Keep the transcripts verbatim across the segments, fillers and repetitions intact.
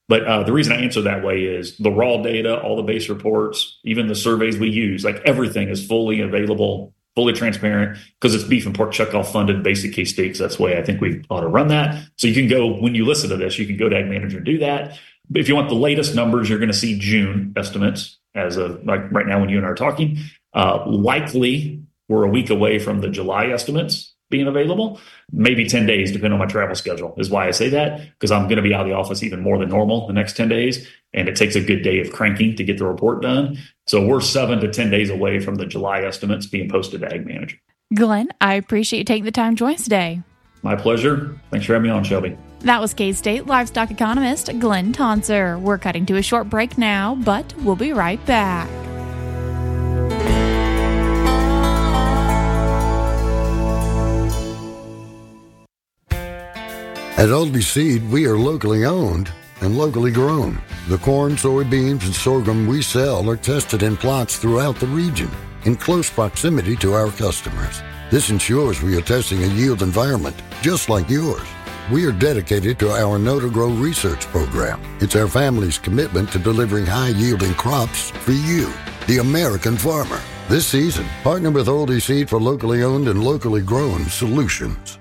But uh, the reason I answer that way is the raw data, all the base reports, even the surveys we use, like everything is fully available, fully transparent, because it's beef and pork checkoff funded basic K-Stakes. That's the way I think we ought to run that. So you can go, when you listen to this, you can go to Ag Manager and do that. But if you want the latest numbers, you're going to see June estimates as of like right now when you and I are talking. Uh, likely, we're a week away from the July estimates being available, maybe ten days, depending on my travel schedule, is why I say that, because I'm going to be out of the office even more than normal the next ten days. And it takes a good day of cranking to get the report done. So we're seven to ten days away from the July estimates being posted to Ag Manager. Glenn, I appreciate you taking the time to join us today. My pleasure. Thanks for having me on, Shelby. That was K-State livestock economist Glenn Tonser. We're cutting to a short break now, but we'll be right back. At Aldi Seed, we are locally owned and locally grown. The corn, soybeans, and sorghum we sell are tested in plots throughout the region in close proximity to our customers. This ensures we are testing a yield environment just like yours. We are dedicated to our Know to Grow research program. It's our family's commitment to delivering high-yielding crops for you, the American farmer. This season, partner with Aldi Seed for locally owned and locally grown solutions.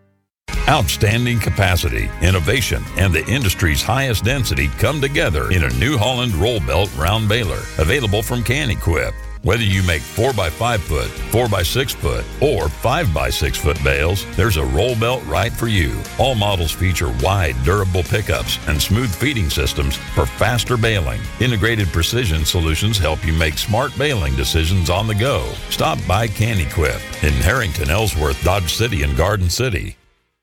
Outstanding capacity, innovation, and the industry's highest density come together in a New Holland roll belt round baler, available from Can-Equip. Whether you make four by five foot, four by six foot, or five by six foot bales, there's a roll belt right for you. All models feature wide, durable pickups and smooth feeding systems for faster baling. Integrated precision solutions help you make smart baling decisions on the go. Stop by Can-Equip in Harrington, Ellsworth, Dodge City, and Garden City.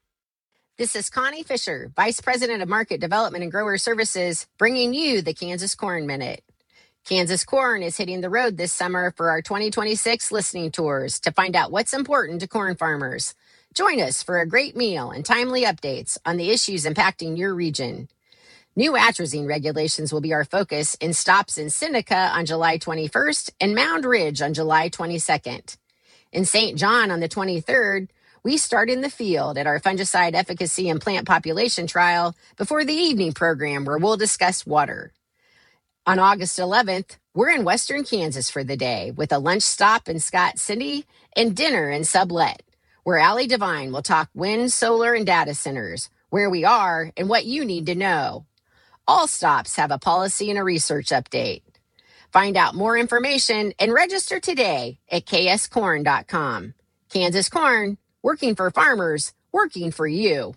This is Connie Fisher, Vice President of Market Development and Grower Services, bringing you the Kansas Corn Minute. Kansas Corn is hitting the road this summer for our twenty twenty-six listening tours to find out what's important to corn farmers. Join us for a great meal and timely updates on the issues impacting your region. New atrazine regulations will be our focus in stops in Seneca on July twenty-first and Mound Ridge on July twenty-second. In Saint John on the twenty-third, we start in the field at our fungicide efficacy and plant population trial before the evening program where we'll discuss water. On August eleventh, we're in Western Kansas for the day with a lunch stop in Scott City and dinner in Sublet, where Allie Devine will talk wind, solar, and data centers, where we are and what you need to know. All stops have a policy and a research update. Find out more information and register today at k s corn dot com. Kansas Corn, working for farmers, working for you.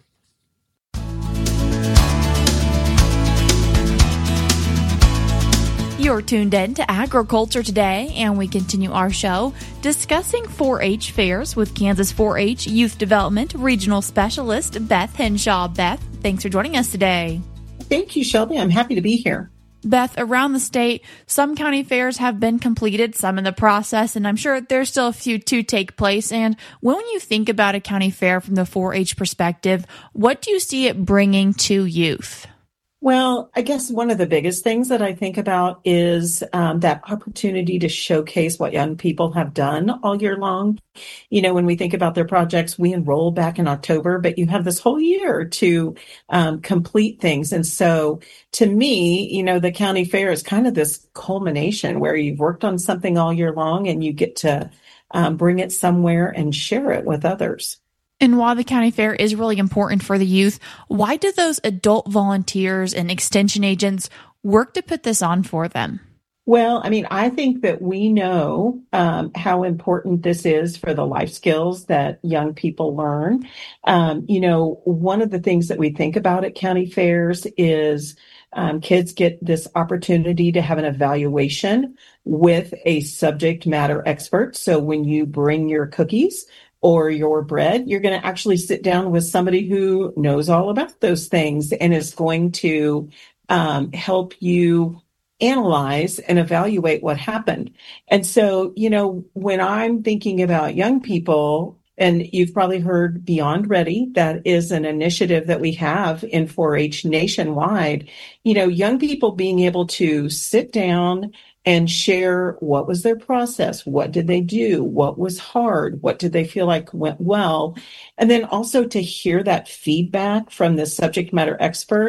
You're tuned in to Agriculture Today, and we continue our show discussing four H fairs with Kansas four H Youth Development Regional Specialist Beth Henshaw. Beth, thanks for joining us today. Thank you, Shelby. I'm happy to be here. Beth, around the state, some county fairs have been completed, some in the process, and I'm sure there's still a few to take place. And when you think about a county fair from the four H perspective, what do you see it bringing to youth? Well, I guess one of the biggest things that I think about is um, that opportunity to showcase what young people have done all year long. You know, when we think about their projects, we enroll back in October, but you have this whole year to um, complete things. And so to me, you know, the county fair is kind of this culmination where you've worked on something all year long and you get to um, bring it somewhere and share it with others. And while the county fair is really important for the youth, why do those adult volunteers and extension agents work to put this on for them? Well, I mean, I think that we know um, how important this is for the life skills that young people learn. Um, you know, one of the things that we think about at county fairs is um, kids get this opportunity to have an evaluation with a subject matter expert. So when you bring your cookies or your bread, you're going to actually sit down with somebody who knows all about those things and is going to um, help you analyze and evaluate what happened. And so, you know, when I'm thinking about young people, and you've probably heard Beyond Ready, that is an initiative that we have in four H nationwide, you know, young people being able to sit down and share what was their process, what did they do, what was hard, what did they feel like went well, and then also to hear that feedback from the subject matter expert.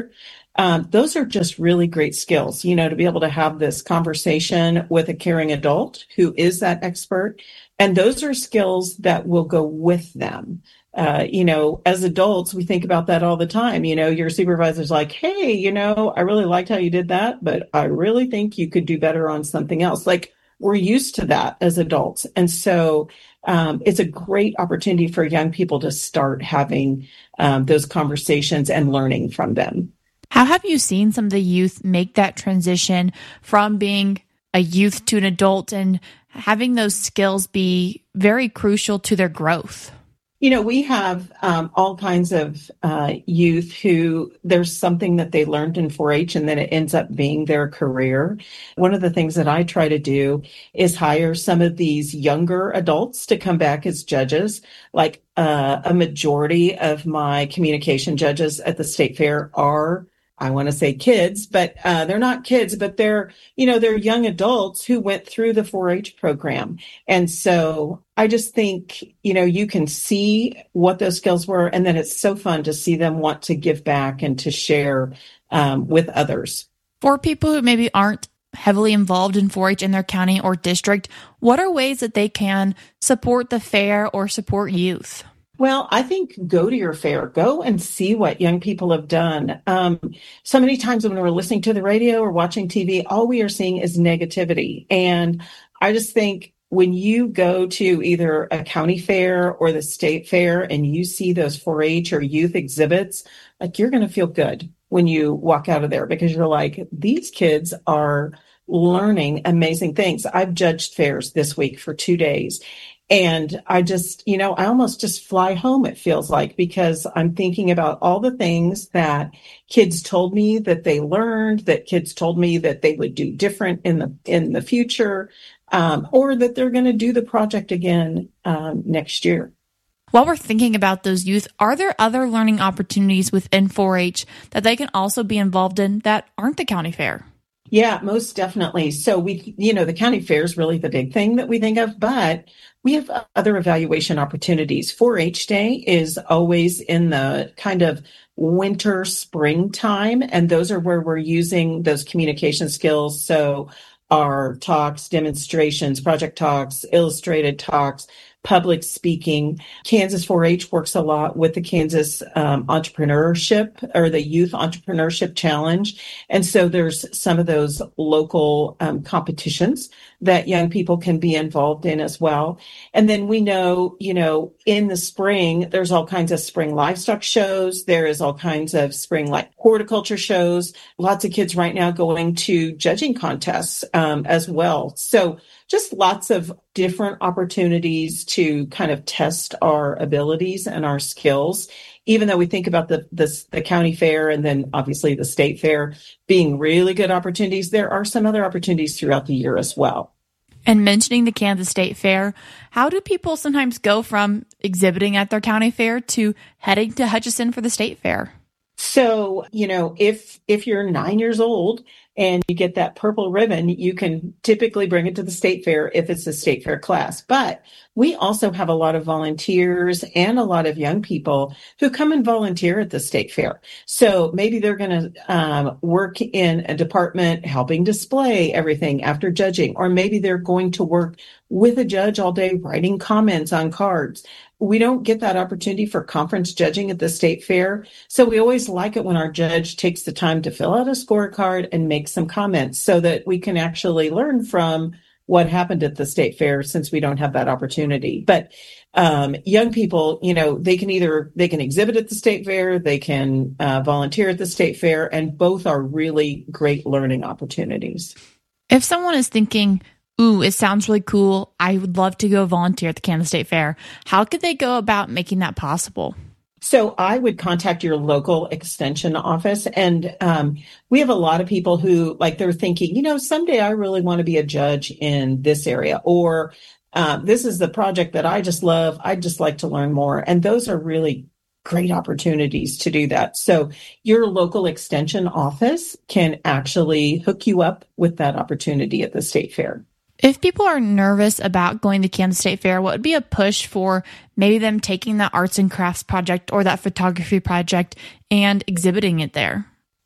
Um, those are just really great skills, you know, to be able to have this conversation with a caring adult who is that expert. And those are skills that will go with them. Uh, you know, as adults, we think about that all the time. You know, your supervisor's like, hey, you know, I really liked how you did that, but I really think you could do better on something else. Like, we're used to that as adults. And so um, it's a great opportunity for young people to start having um, those conversations and learning from them. How have you seen some of the youth make that transition from being a youth to an adult and having those skills be very crucial to their growth? You know, we have um, all kinds of uh, youth who there's something that they learned in four H and then it ends up being their career. One of the things that I try to do is hire some of these younger adults to come back as judges. Like uh, a majority of my communication judges at the State Fair are, I want to say kids, but uh, they're not kids, but they're, you know, they're young adults who went through the four H program. And so I just think, you know, you can see what those skills were, and then it's so fun to see them want to give back and to share um, with others. For people who maybe aren't heavily involved in four H in their county or district, what are ways that they can support the fair or support youth? Well, I think go to your fair, go and see what young people have done. Um, so many times when we're listening to the radio or watching T V, all we are seeing is negativity. And I just think when you go to either a county fair or the state fair and you see those four H or youth exhibits, like you're going to feel good when you walk out of there because you're like, these kids are learning amazing things. I've judged fairs this week for two days. And I just, you know, I almost just fly home, it feels like, because I'm thinking about all the things that kids told me that they learned, that kids told me that they would do different in the in the future, um, or that they're going to do the project again um, next year. While we're thinking about those youth, are there other learning opportunities within four H that they can also be involved in that aren't the county fair? Yeah, most definitely. So we, you know, the county fair is really the big thing that we think of, but we have other evaluation opportunities. four H Day is always in the kind of winter, springtime, and those are where we're using those communication skills. So our talks, demonstrations, project talks, illustrated talks, public speaking. Kansas four H works a lot with the Kansas um, entrepreneurship or the Youth Entrepreneurship Challenge. And so there's some of those local um, competitions that young people can be involved in as well. And then we know, you know, in the spring, there's all kinds of spring livestock shows. There is all kinds of spring like horticulture shows. Lots of kids right now going to judging contests um, as well. So just lots of different opportunities to kind of test our abilities and our skills, even though we think about the, the, the county fair and then obviously the state fair being really good opportunities. There are some other opportunities throughout the year as well. And mentioning the Kansas State Fair, how do people sometimes go from exhibiting at their county fair to heading to Hutchinson for the state fair? So, you know, if if you're nine years old and you get that purple ribbon, you can typically bring it to the state fair if it's a state fair class. But we also have a lot of volunteers and a lot of young people who come and volunteer at the state fair. So maybe they're going to um, work in a department helping display everything after judging, or maybe they're going to work with a judge all day writing comments on cards. We don't get that opportunity for conference judging at the state fair. So we always like it when our judge takes the time to fill out a scorecard and make some comments so that we can actually learn from what happened at the state fair, since we don't have that opportunity. But um, young people, you know, they can either, they can exhibit at the state fair, they can uh, volunteer at the state fair, and both are really great learning opportunities. If someone is thinking, ooh, it sounds really cool, I would love to go volunteer at the Kansas State Fair, how could they go about making that possible? So I would contact your local extension office. And um, we have a lot of people who, like, they're thinking, you know, someday I really want to be a judge in this area, or uh, this is the project that I just love. I'd just like to learn more. And those are really great opportunities to do that. So your local extension office can actually hook you up with that opportunity at the state fair. If people are nervous about going to Kansas State Fair, what would be a push for maybe them taking that arts and crafts project or that photography project and exhibiting it there?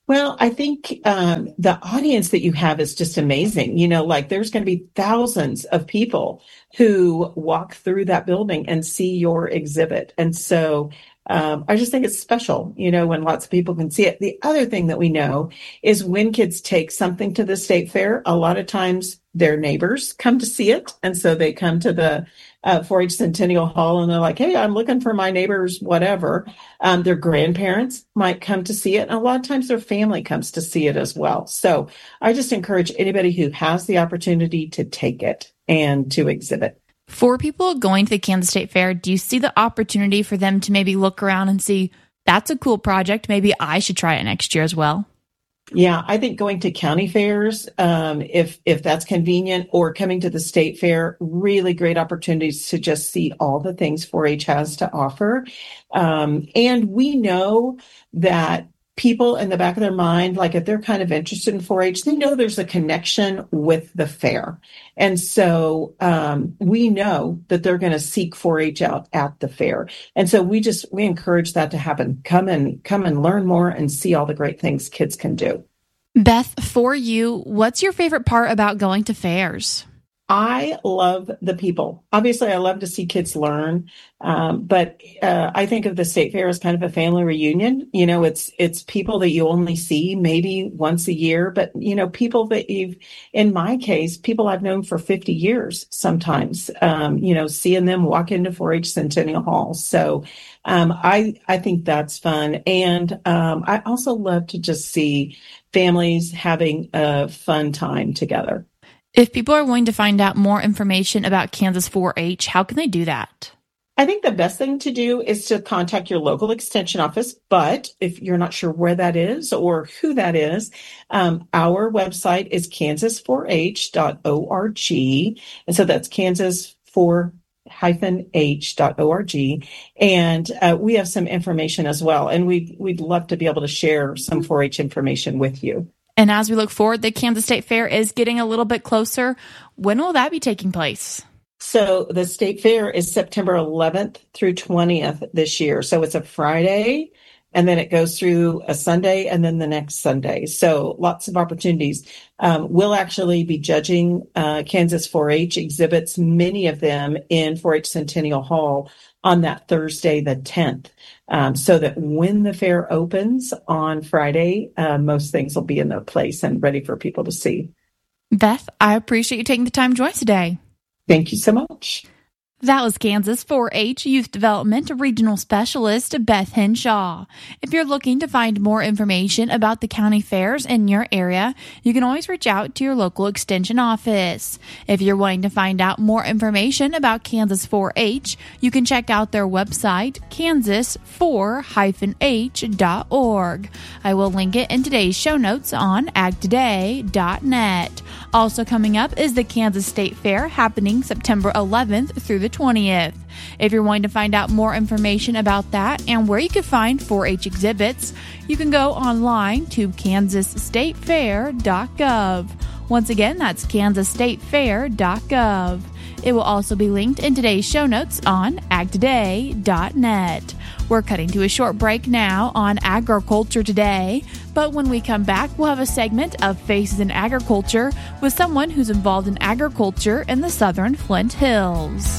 Well, I think um, the audience that you have is just amazing. You know, like there's going to be thousands of people who walk through that building and see your exhibit. And so um, I just think it's special, you know, when lots of people can see it. The other thing that we know is when kids take something to the state fair, a lot of times their neighbors come to see it. And so they come to the uh, four H Centennial Hall and they're like, hey, I'm looking for my neighbor's whatever. Um, their grandparents might come to see it. And a lot of times their family comes to see it as well. So I just encourage anybody who has the opportunity to take it and to exhibit. For people going to the Kansas State Fair, do you see the opportunity for them to maybe look around and see, that's a cool project, maybe I should try it next year as well? Yeah, I think going to county fairs, um, if if that's convenient, or coming to the state fair, really great opportunities to just see all the things four H has to offer. Um, and we know that people in the back of their mind, like if they're kind of interested in four H, they know there's a connection with the fair. And so um, we know that they're going to seek four H out at the fair. And so we just, we encourage that to happen. Come and come and learn more and see all the great things kids can do. Beth, for you, what's your favorite part about going to fairs? I love the people. Obviously, I love to see kids learn, um, but uh, I think of the state fair as kind of a family reunion. You know, it's it's people that you only see maybe once a year, but, you know, people that you've, in my case, people I've known for fifty years sometimes, um, you know, seeing them walk into four H Centennial Hall. So um, I, I think that's fun. And um, I also love to just see families having a fun time together. If people are wanting to find out more information about Kansas four H, how can they do that? I think the best thing to do is to contact your local extension office. But if you're not sure where that is or who that is, um, our website is kansas four h dot org. And so that's kansas four h dot org. And uh, we have some information as well. And we'd, we'd love to be able to share some four H information with you. And as we look forward, the Kansas State Fair is getting a little bit closer. When will that be taking place? So the State Fair is September eleventh through twentieth this year. So it's a Friday, and then it goes through a Sunday, and then the next Sunday. So lots of opportunities. Um, we'll actually be judging uh, Kansas four H exhibits, many of them in four H Centennial Hall on that Thursday, the tenth. Um, so that when the fair opens on Friday, uh, most things will be in their place and ready for people to see. Beth, I appreciate you taking the time to join us today. Thank you so much. That was Kansas four H Youth Development Regional Specialist Beth Henshaw. If you're looking to find more information about the county fairs in your area, you can always reach out to your local extension office. If you're wanting to find out more information about Kansas four H, you can check out their website, kansas four h dot org. I will link it in today's show notes on ag today dot net. Also coming up is the Kansas State Fair happening September eleventh through the twentieth. If you're wanting to find out more information about that and where you can find four H exhibits, you can go online to kansas state fair dot gov. Once again, that's kansas state fair dot gov. It will also be linked in today's show notes on ag today dot net. We're cutting to a short break now on Agriculture Today, but when we come back, we'll have a segment of Faces in Agriculture with someone who's involved in agriculture in the southern Flint Hills.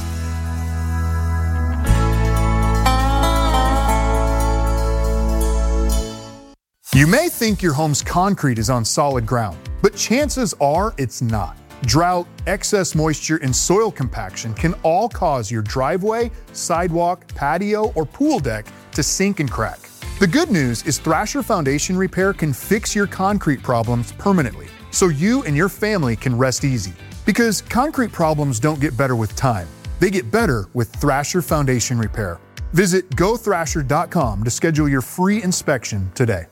You may think your home's concrete is on solid ground, but chances are it's not. Drought, excess moisture, and soil compaction can all cause your driveway, sidewalk, patio, or pool deck to sink and crack. The good news is Thrasher Foundation Repair can fix your concrete problems permanently, so you and your family can rest easy. Because concrete problems don't get better with time. They get better with Thrasher Foundation Repair. Visit go thrasher dot com to schedule your free inspection today.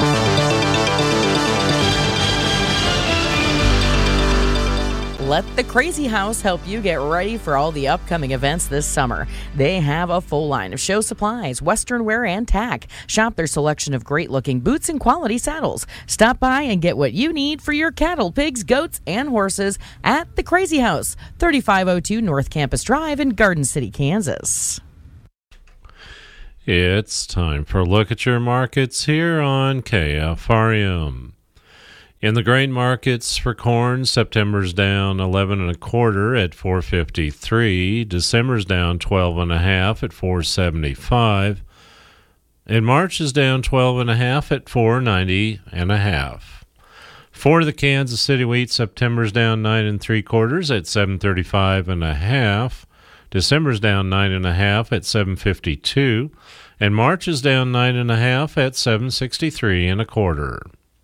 Let the Crazy House help you get ready for all the upcoming events this summer. They have a full line of show supplies, western wear, and tack. Shop their selection of great-looking boots and quality saddles. Stop by and get what you need for your cattle, pigs, goats, and horses at the Crazy House, thirty-five oh two North Campus Drive in Garden City, Kansas. It's time for a look at your markets here on K F R M. In the grain markets for corn, September's down eleven and a quarter at four fifty-three. December's down twelve and a half at four seventy-five. And March is down twelve and a half at four ninety and a half. For the Kansas City wheat, September's down nine and three quarters at seven thirty-five and a half. December's down nine and a half at seven fifty-two, and March is down nine and a half at seven sixty-three and a quarter.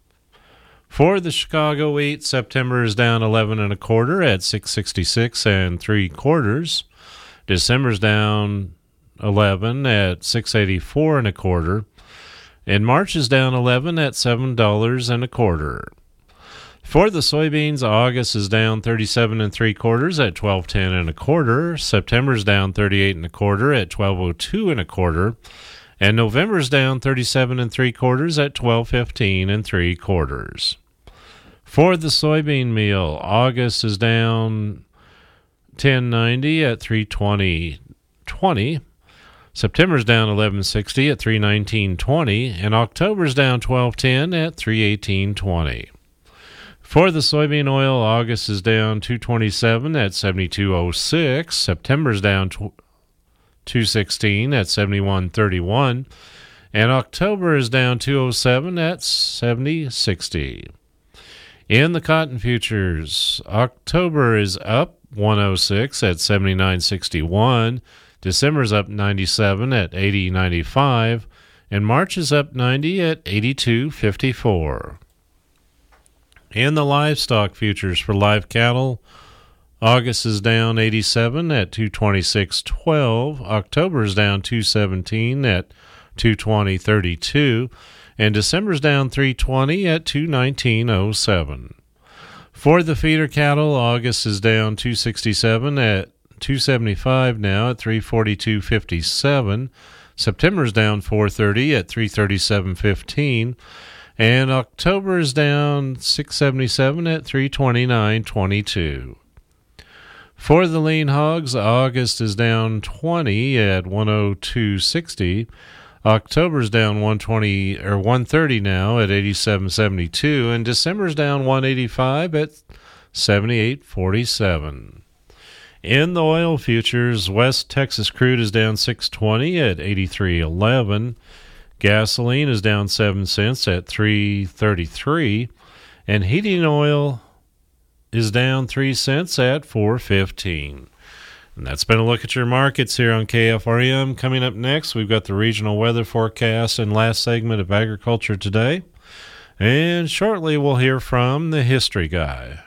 For the Chicago wheat, September is down eleven and a quarter at six sixty-six and three quarters. December's down eleven at six eighty-four and a quarter, and March is down eleven at seven dollars and a quarter. For the soybeans, August is down thirty-seven and three quarters at twelve ten and a quarter. September's down thirty-eight and a quarter at twelve oh two and a quarter, and November's down thirty-seven and three quarters at twelve fifteen and three quarters. For the soybean meal, August is down ten ninety at three twenty twenty. September's down eleven sixty at three nineteen twenty, and October's down twelve ten at three eighteen twenty. For the soybean oil, August is down two twenty-seven at seventy-two oh six. September's down two sixteen at seventy-one thirty-one, and October is down two oh seven at seventy sixty. In the cotton futures, October is up one oh six at seventy-nine sixty-one. December's up ninety-seven at eighty ninety-five, and March is up ninety at eighty-two fifty-four. In the livestock futures for live cattle, August is down eighty-seven at two twenty-six twelve. October is down two seventeen at two twenty thirty-two, and December's down three twenty at two nineteen oh seven. For the feeder cattle, August is down two sixty-seven at two seventy-five now at three forty-two fifty-seven. September's down four thirty at three thirty-seven fifteen. And October is down six seventy-seven at three twenty-nine twenty-two. For the lean hogs, August is down twenty at one oh two sixty. October's down one twenty or one thirty now at eighty-seven seventy-two, and December's down one eighty-five at seventy-eight forty-seven. In the oil futures, West Texas crude is down six twenty at eighty-three eleven. Gasoline is down seven cents at three thirty-three, and heating oil is down three cents at four fifteen. And that's been a look at your markets here on K F R M. Coming up next, we've got the regional weather forecast and last segment of Agriculture Today. And shortly, we'll hear from the History Guy.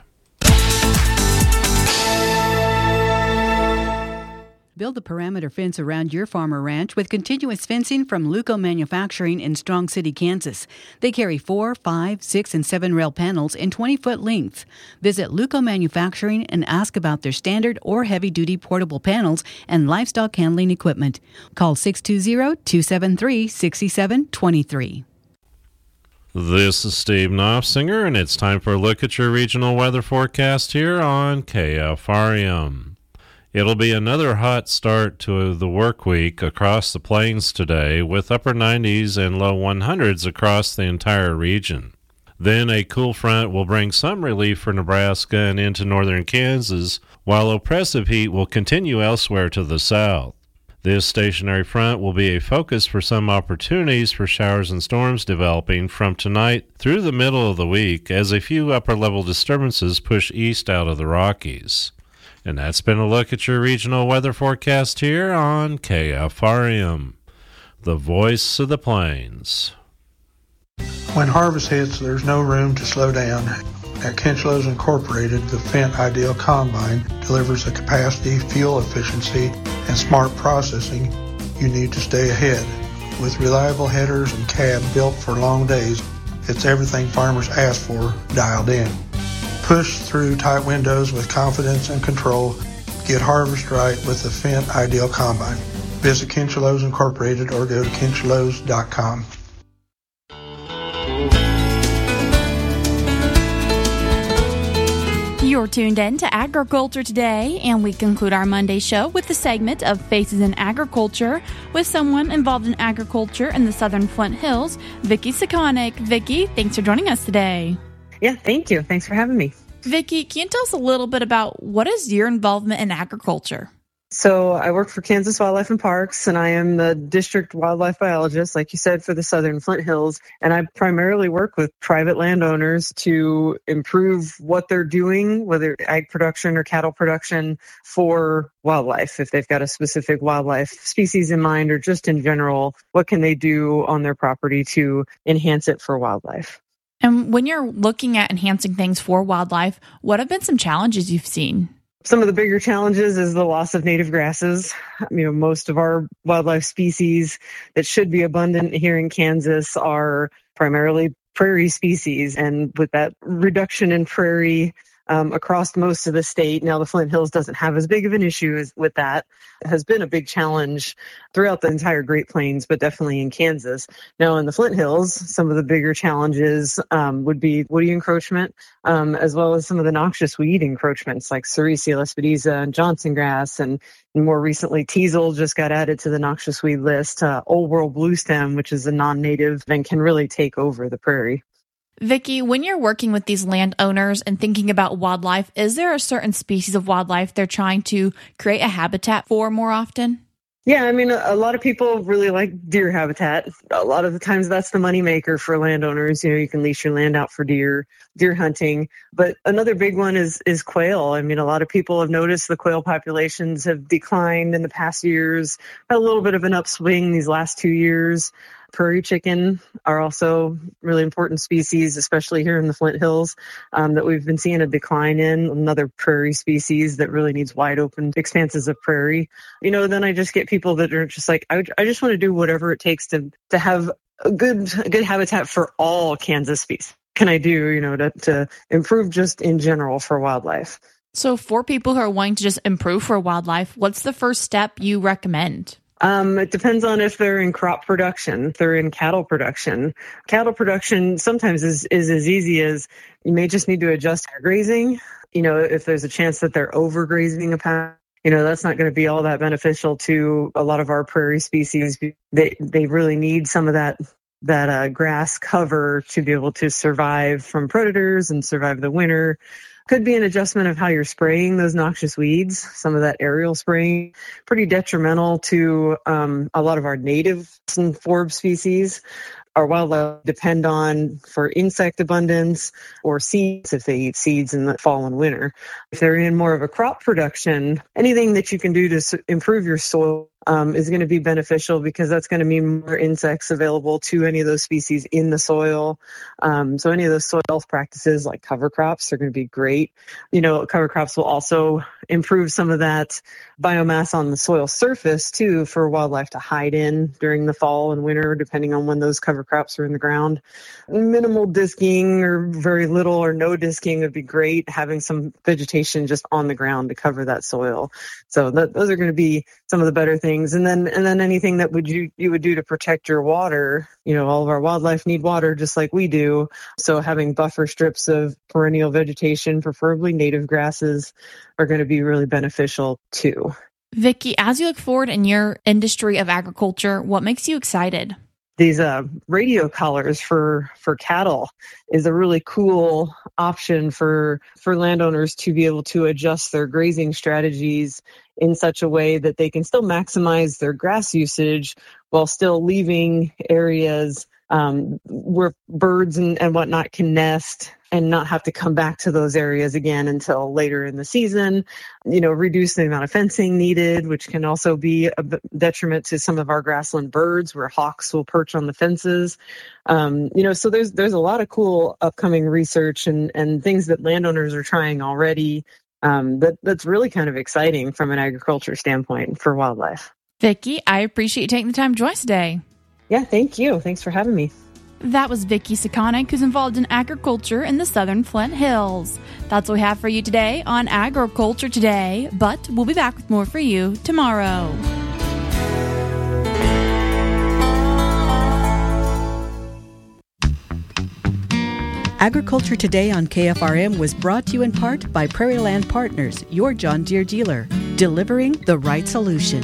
Build a perimeter fence around your farm or ranch with continuous fencing from Luco Manufacturing in Strong City, Kansas. They carry four, five, six, and seven rail panels in twenty-foot lengths. Visit Luco Manufacturing and ask about their standard or heavy-duty portable panels and livestock handling equipment. Call six two zero, two seven three, six seven two three. This is Steve Knopfsinger, and it's time for a look at your regional weather forecast here on K F R M. It'll be another hot start to the work week across the plains today, with upper nineties and low hundreds across the entire region. Then a cool front will bring some relief for Nebraska and into northern Kansas, while oppressive heat will continue elsewhere to the south. This stationary front will be a focus for some opportunities for showers and storms developing from tonight through the middle of the week as a few upper-level disturbances push east out of the Rockies. And that's been a look at your regional weather forecast here on K F R M, the voice of the plains. When harvest hits, there's no room to slow down. At Kinchlows Incorporated, the Fendt Ideal Combine delivers the capacity, fuel efficiency, and smart processing you need to stay ahead. With reliable headers and cab built for long days, it's everything farmers ask for dialed in. Push through tight windows with confidence and control. Get harvest right with the Fendt Ideal Combine. Visit Kinchlows Incorporated or go to kinchlows dot com. You You're tuned in to Agriculture Today, and we conclude our Monday show with the segment of Faces in Agriculture with someone involved in agriculture in the Southern Flint Hills, Vicki Sekanek. Vicki, thanks for joining us today. Yeah, thank you. Thanks for having me. Vicki, can you tell us a little bit about what is your involvement in agriculture? So I work for Kansas Wildlife and Parks, and I am the district wildlife biologist, like you said, for the Southern Flint Hills. And I primarily work with private landowners to improve what they're doing, whether ag production or cattle production, for wildlife. If they've got a specific wildlife species in mind, or just in general, what can they do on their property to enhance it for wildlife? And when you're looking at enhancing things for wildlife, what have been some challenges you've seen? Some of the bigger challenges is the loss of native grasses. You know, most of our wildlife species that should be abundant here in Kansas are primarily prairie species. And with that reduction in prairie um, across most of the state, now the Flint Hills doesn't have as big of an issue as, with that. It has been a big challenge throughout the entire Great Plains, but definitely in Kansas. Now in the Flint Hills, some of the bigger challenges um, would be woody encroachment, um, as well as some of the noxious weed encroachments like Sericea lespedeza and Johnson grass, and more recently teasel just got added to the noxious weed list. Uh, Old World bluestem, which is a non-native and can really take over the prairie. Vicki, when you're working with these landowners and thinking about wildlife, is there a certain species of wildlife they're trying to create a habitat for more often? Yeah, I mean, a, a lot of people really like deer habitat. A lot of the times that's the moneymaker for landowners. You know, you can lease your land out for deer, deer hunting. But another big one is is quail. I mean, a lot of people have noticed the quail populations have declined in the past years, had a little bit of an upswing these last two years. Prairie chicken are also really important species, especially here in the Flint Hills, um, that we've been seeing a decline in. Another prairie species that really needs wide open expanses of prairie. You know, then I just get people that are just like, I, I just want to do whatever it takes to to have a good a good habitat for all Kansas species. Can I do, you know, to, to improve just in general for wildlife? So for people who are wanting to just improve for wildlife, what's the first step you recommend? Um, it depends on if they're in crop production, if they're in cattle production. Cattle production sometimes is, is as easy as you may just need to adjust their grazing. You know, if there's a chance that they're overgrazing a pound, you know, that's not going to be all that beneficial to a lot of our prairie species. They, they really need some of that that uh, grass cover to be able to survive from predators and survive the winter. Could be an adjustment of how you're spraying those noxious weeds. Some of that aerial spraying, pretty detrimental to um, a lot of our native and forb species. Our wildlife depend on for insect abundance or seeds if they eat seeds in the fall and winter. If they're in more of a crop production, anything that you can do to improve your soil um, is going to be beneficial, because that's going to mean more insects available to any of those species in the soil. Um, so any of those soil health practices like cover crops are going to be great. You know, cover crops will also improve some of that biomass on the soil surface too, for wildlife to hide in during the fall and winter, depending on when those cover crops are in the ground. Minimal disking or very little or no disking would be great. Having some vegetation just on the ground to cover that soil. So that, those are going to be some of the better things. And then, and then anything that would you, you would do to protect your water. You know, all of our wildlife need water just like we do. So having buffer strips of perennial vegetation, preferably native grasses, are going to be really beneficial too. Vicki, as you look forward in your industry of agriculture, what makes you excited? These uh, radio collars for, for cattle is a really cool option for for landowners to be able to adjust their grazing strategies in such a way that they can still maximize their grass usage while still leaving areas um, where birds and, and whatnot can nest and not have to come back to those areas again until later in the season. You know, reduce the amount of fencing needed, which can also be a detriment to some of our grassland birds, where hawks will perch on the fences. Um, you know, so there's there's a lot of cool upcoming research and, and things that landowners are trying already um, that that's really kind of exciting from an agriculture standpoint for wildlife. Vicki, I appreciate you taking the time to join us today. Yeah, thank you. Thanks for having me. That was Vicki Sekanek, who's involved in agriculture in the Southern Flint Hills. That's what we have for you today on Agriculture Today, but we'll be back with more for you tomorrow. Agriculture Today on K F R M was brought to you in part by Prairie Land Partners, your John Deere dealer, delivering the right solution.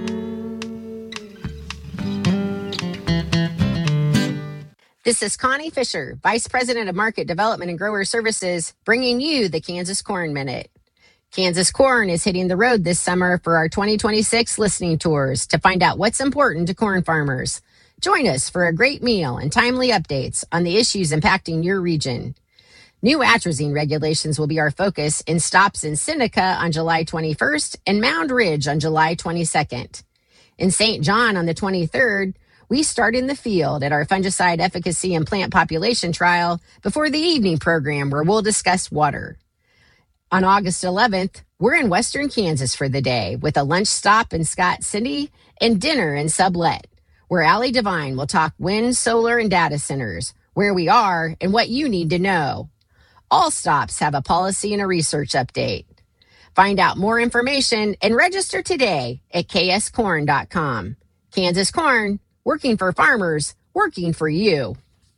This is Connie Fisher, Vice President of Market Development and Grower Services, bringing you the Kansas Corn Minute. Kansas Corn is hitting the road this summer for our twenty twenty-six listening tours to find out what's important to corn farmers. Join us for a great meal and timely updates on the issues impacting your region. New atrazine regulations will be our focus in stops in Seneca on July twenty-first and Mound Ridge on July twenty-second. In Saint John on the twenty-third, we start in the field at our fungicide efficacy and plant population trial before the evening program where we'll discuss water. On August eleventh, we're in Western Kansas for the day with a lunch stop in Scott City and dinner in Sublet, where Allie Devine will talk wind, solar, and data centers, where we are and what you need to know. All stops have a policy and a research update. Find out more information and register today at k s corn dot com. Kansas Corn, working for farmers, working for you.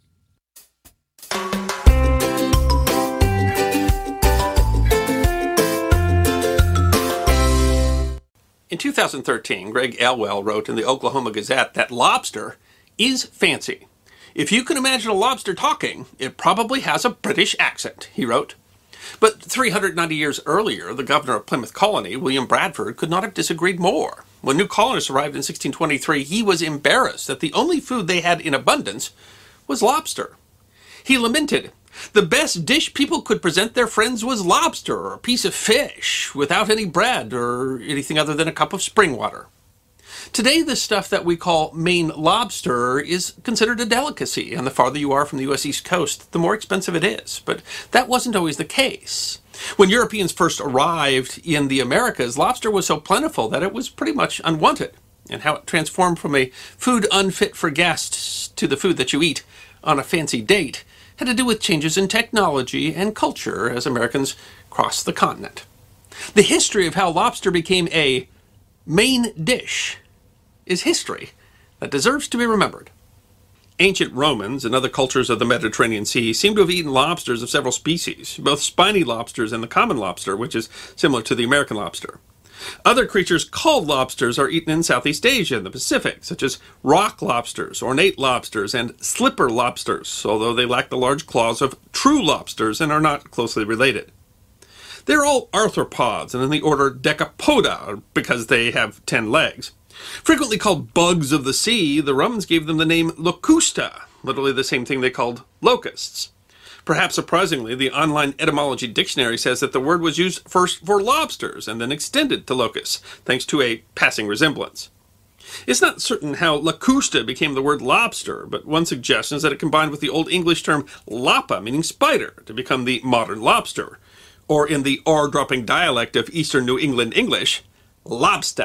In two thousand thirteen, Greg Elwell wrote in the Oklahoma Gazette that lobster is fancy. If you can imagine a lobster talking, it probably has a British accent, he wrote. But three hundred ninety years earlier, the governor of Plymouth Colony, William Bradford, could not have disagreed more. When new colonists arrived in sixteen twenty-three, he was embarrassed that the only food they had in abundance was lobster. He lamented, "The best dish people could present their friends was lobster or a piece of fish, without any bread or anything other than a cup of spring water." Today, the stuff that we call Maine lobster is considered a delicacy, and the farther you are from the U S East Coast, the more expensive it is. But that wasn't always the case. When Europeans first arrived in the Americas, lobster was so plentiful that it was pretty much unwanted. And how it transformed from a food unfit for guests to the food that you eat on a fancy date had to do with changes in technology and culture as Americans crossed the continent. The history of how lobster became a main dish is history that deserves to be remembered. Ancient Romans and other cultures of the Mediterranean Sea seem to have eaten lobsters of several species, both spiny lobsters and the common lobster, which is similar to the American lobster. Other creatures called lobsters are eaten in Southeast Asia and the Pacific, such as rock lobsters, ornate lobsters, and slipper lobsters, although they lack the large claws of true lobsters and are not closely related. They're all arthropods and in the order Decapoda because they have ten legs. Frequently called bugs of the sea, the Romans gave them the name locusta, literally the same thing they called locusts. Perhaps surprisingly, the online etymology dictionary says that the word was used first for lobsters and then extended to locusts, thanks to a passing resemblance. It's not certain how locusta became the word lobster, but one suggestion is that it combined with the Old English term lapa, meaning spider, to become the modern lobster, or in the R-dropping dialect of Eastern New England English, lobster.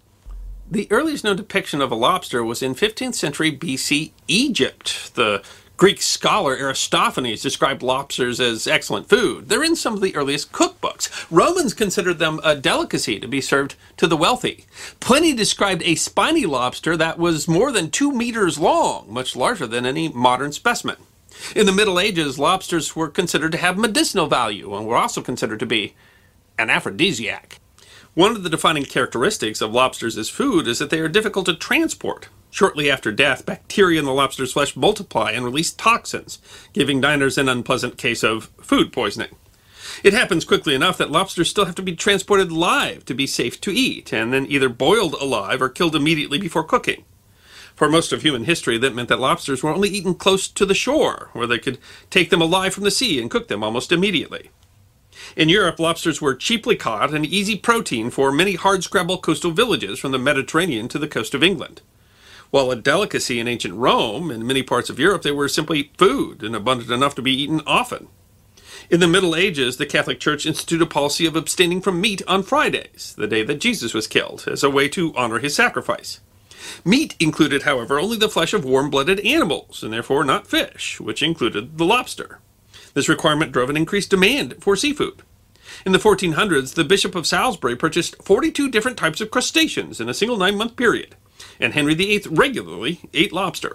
The earliest known depiction of a lobster was in fifteenth century B C Egypt. The Greek scholar Aristophanes described lobsters as excellent food. They're in some of the earliest cookbooks. Romans considered them a delicacy to be served to the wealthy. Pliny described a spiny lobster that was more than two meters long, much larger than any modern specimen. In the Middle Ages, lobsters were considered to have medicinal value and were also considered to be an aphrodisiac. One of the defining characteristics of lobsters as food is that they are difficult to transport. Shortly after death, bacteria in the lobster's flesh multiply and release toxins, giving diners an unpleasant case of food poisoning. It happens quickly enough that lobsters still have to be transported live to be safe to eat, and then either boiled alive or killed immediately before cooking. For most of human history, that meant that lobsters were only eaten close to the shore, where they could take them alive from the sea and cook them almost immediately. In Europe, lobsters were cheaply caught and easy protein for many hardscrabble coastal villages from the Mediterranean to the coast of England. While a delicacy in ancient Rome, in many parts of Europe they were simply food and abundant enough to be eaten often. In the Middle Ages, the Catholic Church instituted a policy of abstaining from meat on Fridays, the day that Jesus was killed, as a way to honor his sacrifice. Meat included, however, only the flesh of warm-blooded animals, and therefore not fish, which included the lobster. This requirement drove an increased demand for seafood. In the fourteen hundreds, the Bishop of Salisbury purchased forty-two different types of crustaceans in a single nine-month period, and Henry the Eighth regularly ate lobster.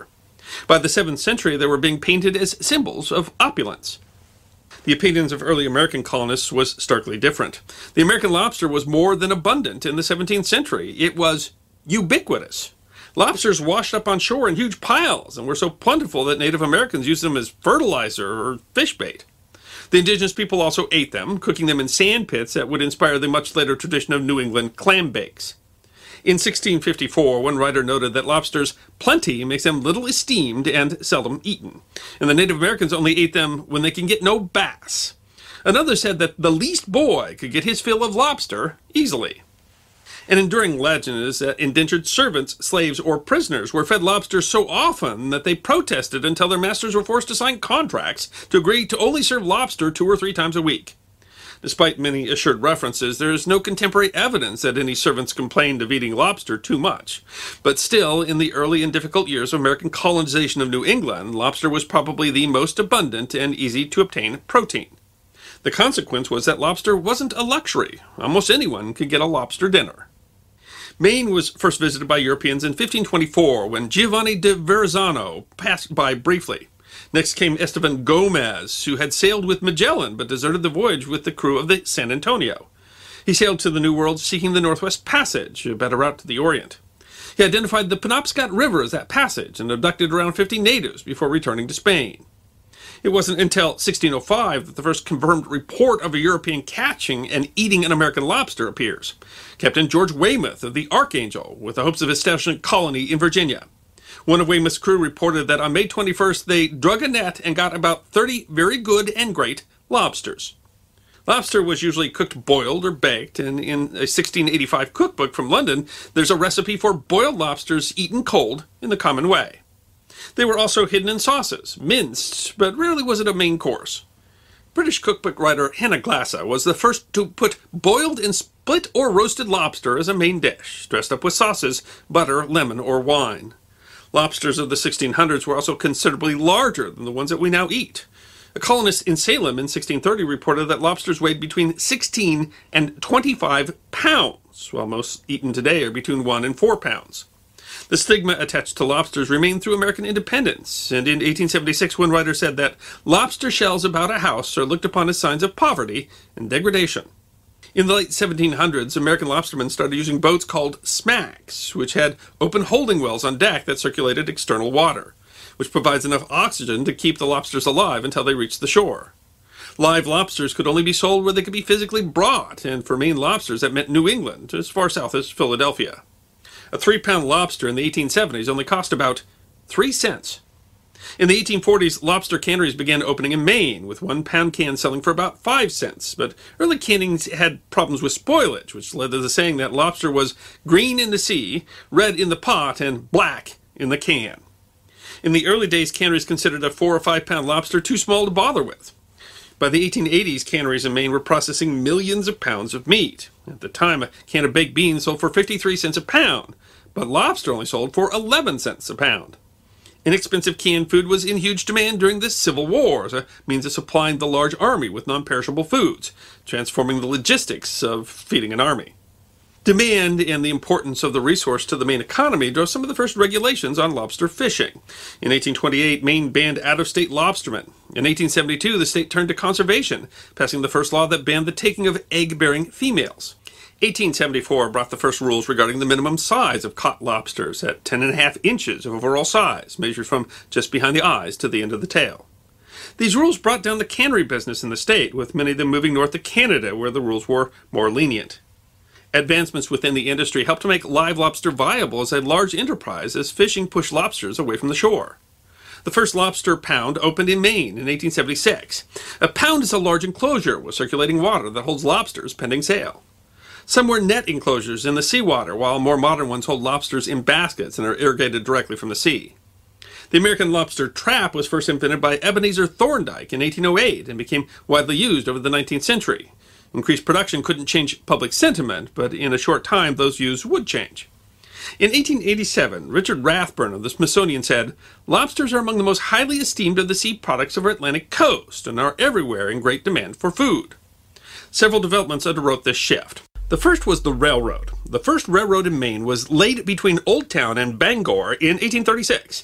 By the seventh century, they were being painted as symbols of opulence. The opinions of early American colonists was starkly different. The American lobster was more than abundant in the seventeenth century. It was ubiquitous. Lobsters washed up on shore in huge piles and were so plentiful that Native Americans used them as fertilizer or fish bait. The indigenous people also ate them, cooking them in sand pits that would inspire the much later tradition of New England clam bakes. In sixteen fifty-four, one writer noted that lobsters' plenty makes them little esteemed and seldom eaten, and the Native Americans only ate them when they can get no bass. Another said that the least boy could get his fill of lobster easily. An enduring legend is that indentured servants, slaves, or prisoners were fed lobster so often that they protested until their masters were forced to sign contracts to agree to only serve lobster two or three times a week. Despite many assured references, there is no contemporary evidence that any servants complained of eating lobster too much. But still, in the early and difficult years of American colonization of New England, lobster was probably the most abundant and easy to obtain protein. The consequence was that lobster wasn't a luxury. Almost anyone could get a lobster dinner. Maine was first visited by Europeans in fifteen twenty-four when Giovanni de Verrazzano passed by briefly. Next came Esteban Gomez, who had sailed with Magellan but deserted the voyage with the crew of the San Antonio. He sailed to the New World seeking the Northwest Passage, a better route to the Orient. He identified the Penobscot River as that passage and abducted around fifty natives before returning to Spain. It wasn't until sixteen oh five that the first confirmed report of a European catching and eating an American lobster appears. Captain George Weymouth of the Archangel, with the hopes of establishing a colony in Virginia. One of Weymouth's crew reported that on May twenty-first they drug a net and got about thirty very good and great lobsters. Lobster was usually cooked boiled or baked, and in a sixteen eighty-five cookbook from London, there's a recipe for boiled lobsters eaten cold in the common way. They were also hidden in sauces, minced, but rarely was it a main course. British cookbook writer Hannah Glassa was the first to put boiled and split or roasted lobster as a main dish, dressed up with sauces, butter, lemon, or wine. Lobsters of the sixteen hundreds were also considerably larger than the ones that we now eat. A colonist in Salem in sixteen thirty reported that lobsters weighed between sixteen and twenty-five pounds, while most eaten today are between one and four pounds. The stigma attached to lobsters remained through American independence, and in eighteen seventy-six one writer said that lobster shells about a house are looked upon as signs of poverty and degradation. In the late seventeen hundreds, American lobstermen started using boats called smacks, which had open holding wells on deck that circulated external water, which provides enough oxygen to keep the lobsters alive until they reach the shore. Live lobsters could only be sold where they could be physically brought, and for Maine lobsters that meant New England, as far south as Philadelphia. A three-pound lobster in the eighteen seventies only cost about three cents. In the eighteen forties, lobster canneries began opening in Maine, with one-pound cans selling for about five cents. But early cannings had problems with spoilage, which led to the saying that lobster was green in the sea, red in the pot, and black in the can. In the early days, canneries considered a four- or five-pound lobster too small to bother with. By the eighteen eighties, canneries in Maine were processing millions of pounds of meat. At the time, a can of baked beans sold for fifty-three cents a pound, but lobster only sold for eleven cents a pound. Inexpensive canned food was in huge demand during the Civil War as a means of supplying the large army with non-perishable foods, transforming the logistics of feeding an army. Demand and the importance of the resource to the Maine economy drove some of the first regulations on lobster fishing. In eighteen twenty-eight, Maine banned out-of-state lobstermen. In eighteen seventy-two, the state turned to conservation, passing the first law that banned the taking of egg-bearing females. eighteen seventy-four brought the first rules regarding the minimum size of caught lobsters at ten and a half inches of overall size, measured from just behind the eyes to the end of the tail. These rules brought down the cannery business in the state, with many of them moving north to Canada, where the rules were more lenient. Advancements within the industry helped to make live lobster viable as a large enterprise as fishing pushed lobsters away from the shore. The first lobster pound opened in Maine in eighteen seventy-six. A pound is a large enclosure with circulating water that holds lobsters pending sale. Some were net enclosures in the seawater, while more modern ones hold lobsters in baskets and are irrigated directly from the sea. The American lobster trap was first invented by Ebenezer Thorndike in eighteen oh eight and became widely used over the nineteenth century. Increased production couldn't change public sentiment, but in a short time those views would change. In eighteen eighty-seven, Richard Rathburn of the Smithsonian said, "Lobsters are among the most highly esteemed of the sea products of our Atlantic coast and are everywhere in great demand for food." Several developments underwrote this shift. The first was the railroad. The first railroad in Maine was laid between Old Town and Bangor in eighteen thirty-six.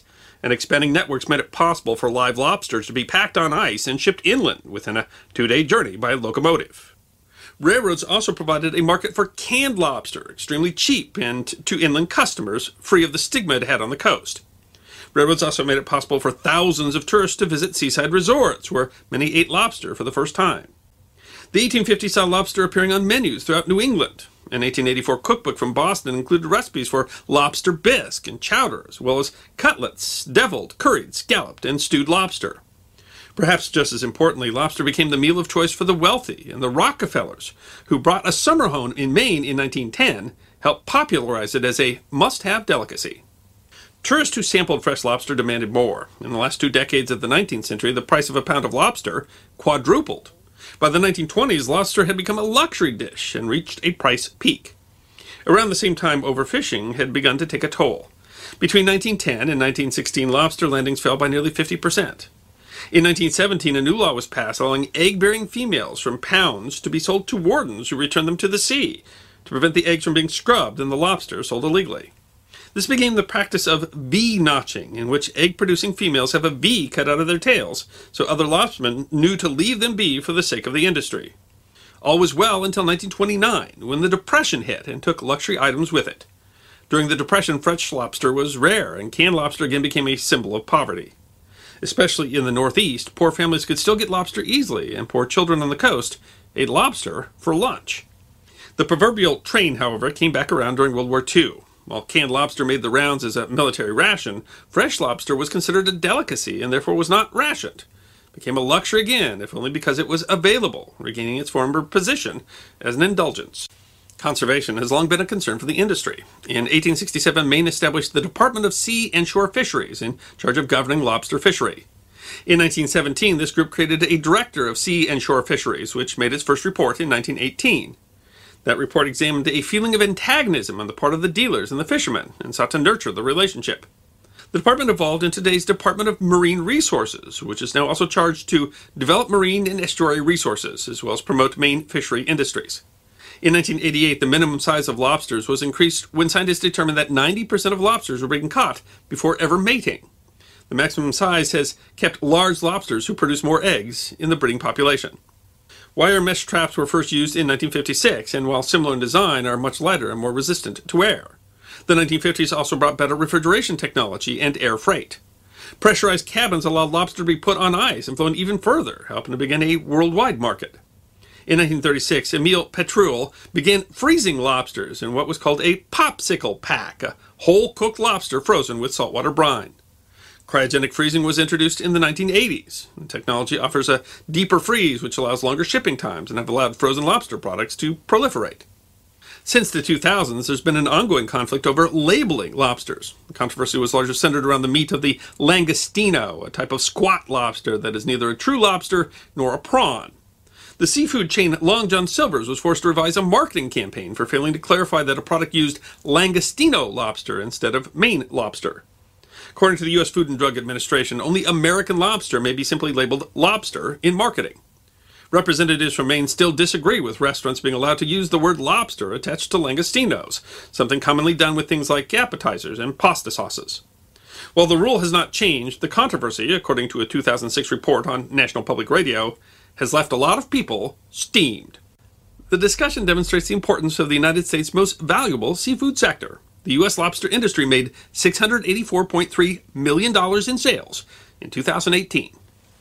and expanding networks made it possible for live lobsters to be packed on ice and shipped inland within a two-day journey by locomotive. Railroads also provided a market for canned lobster, extremely cheap and to inland customers, free of the stigma it had on the coast. Railroads also made it possible for thousands of tourists to visit seaside resorts, where many ate lobster for the first time. The eighteen fifties saw lobster appearing on menus throughout New England. An eighteen eighty-four cookbook from Boston included recipes for lobster bisque and chowder, as well as cutlets, deviled, curried, scalloped, and stewed lobster. Perhaps just as importantly, lobster became the meal of choice for the wealthy, and the Rockefellers, who brought a summer home in Maine in nineteen ten, helped popularize it as a must-have delicacy. Tourists who sampled fresh lobster demanded more. In the last two decades of the nineteenth century, the price of a pound of lobster quadrupled. By the nineteen twenties, lobster had become a luxury dish and reached a price peak. Around the same time, overfishing had begun to take a toll. Between nineteen ten and nineteen sixteen, lobster landings fell by nearly fifty percent. In nineteen seventeen, a new law was passed allowing egg-bearing females from pounds to be sold to wardens who returned them to the sea to prevent the eggs from being scrubbed and the lobster sold illegally. This became the practice of V-notching, in which egg-producing females have a V cut out of their tails, so other lobstermen knew to leave them be for the sake of the industry. All was well until nineteen twenty-nine, when the Depression hit and took luxury items with it. During the Depression, fresh lobster was rare, and canned lobster again became a symbol of poverty. Especially in the Northeast, poor families could still get lobster easily, and poor children on the coast ate lobster for lunch. The proverbial train, however, came back around during World War Two. While canned lobster made the rounds as a military ration, fresh lobster was considered a delicacy and therefore was not rationed. It became a luxury again, if only because it was available, regaining its former position as an indulgence. Conservation has long been a concern for the industry. In eighteen sixty-seven, Maine established the Department of Sea and Shore Fisheries in charge of governing lobster fishery. In nineteen seventeen, this group created a Director of Sea and Shore Fisheries, which made its first report in nineteen eighteen. That report examined a feeling of antagonism on the part of the dealers and the fishermen and sought to nurture the relationship. The department evolved into today's Department of Marine Resources, which is now also charged to develop marine and estuary resources, as well as promote Maine fishery industries. In nineteen eighty-eight, the minimum size of lobsters was increased when scientists determined that ninety percent of lobsters were being caught before ever mating. The maximum size has kept large lobsters who produce more eggs in the breeding population. Wire mesh traps were first used in nineteen fifty-six, and while similar in design, are much lighter and more resistant to air. The nineteen fifties also brought better refrigeration technology and air freight. Pressurized cabins allowed lobster to be put on ice and flown even further, helping to begin a worldwide market. In nineteen thirty-six, Emile Petrul began freezing lobsters in what was called a popsicle pack, a whole-cooked lobster frozen with saltwater brine. Cryogenic freezing was introduced in the nineteen eighties. The technology offers a deeper freeze, which allows longer shipping times and have allowed frozen lobster products to proliferate. Since the two thousands, there's been an ongoing conflict over labeling lobsters. The controversy was largely centered around the meat of the langostino, a type of squat lobster that is neither a true lobster nor a prawn. The seafood chain Long John Silver's was forced to revise a marketing campaign for failing to clarify that a product used langostino lobster instead of Maine lobster. According to the U S Food and Drug Administration, only American lobster may be simply labeled lobster in marketing. Representatives from Maine still disagree with restaurants being allowed to use the word lobster attached to langostinos, something commonly done with things like appetizers and pasta sauces. While the rule has not changed, the controversy, according to a two thousand six report on National Public Radio, has left a lot of people steamed. The discussion demonstrates the importance of the United States' most valuable seafood sector. The U S lobster industry made six hundred eighty-four point three million dollars in sales in two thousand eighteen.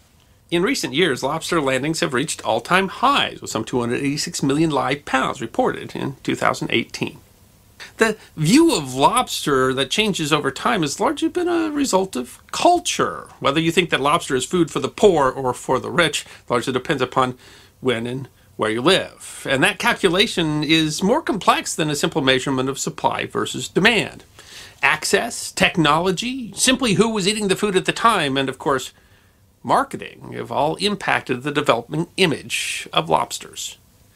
In recent years, lobster landings have reached all-time highs, with some two hundred eighty-six million live pounds reported in two thousand eighteen. The view of lobster that changes over time has largely been a result of culture. Whether you think that lobster is food for the poor or for the rich largely depends upon when and where you live. And that calculation is more complex than a simple measurement of supply versus demand. Access, technology, simply who was eating the food at the time, and of course, marketing have all impacted the developing image of lobsters.